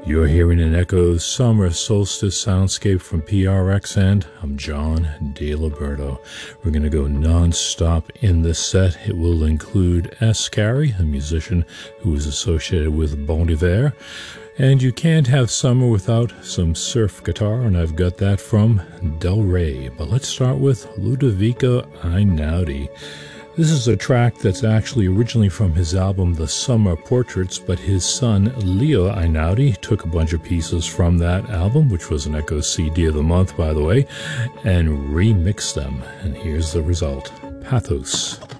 You're hearing an Echoes Summer Solstice soundscape from PRX, and I'm John DeLiberto. We're going to go non-stop in this set. It will include S. Carey, a musician who is associated with Bon Iver. And you can't have summer without some surf guitar, and I've got that from Del Rey. But let's start with Ludovico Einaudi. This is a track that's actually originally from his album The Summer Portraits, but his son Leo Einaudi took a bunch of pieces from that album, which was an Echo CD of the month, by the way, and remixed them. And here's the result: Pathos.